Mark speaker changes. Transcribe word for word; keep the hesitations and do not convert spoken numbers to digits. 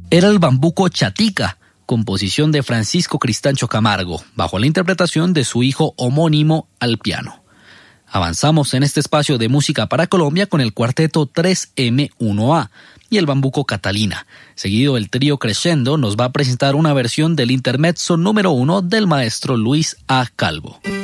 Speaker 1: era el bambuco Chatica, composición de Francisco Cristancho Camargo, bajo la interpretación de su hijo homónimo al piano. Avanzamos en este espacio de música para Colombia con el cuarteto tres eme uno a y el bambuco Catalina. Seguido el trío Crescendo nos va a presentar una versión del intermezzo número uno del maestro Luis A. Calvo.